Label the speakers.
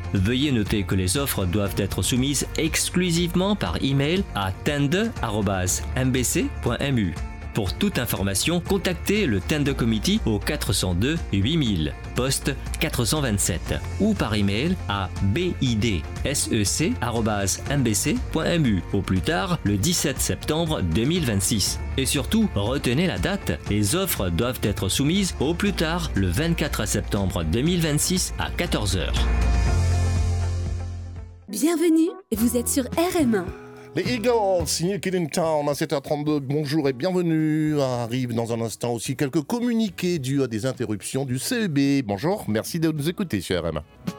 Speaker 1: Veuillez noter que les offres doivent être soumises exclusivement par email à tende@mbc.mu. Pour toute information, contactez le Tende Committee au 402 8000, poste 427 ou par email à bidsec@mbc.mu au plus tard le 17 septembre 2026. Et surtout, retenez la date, les offres doivent être soumises au plus tard le 24 septembre 2026 à 14h.
Speaker 2: Bienvenue, vous êtes sur RM1.
Speaker 3: Les Eagles, New Kid in Town à 7h32, bonjour et bienvenue. Arrive dans un instant aussi quelques communiqués dus à des interruptions du CEB. Bonjour, merci de nous écouter sur RM1.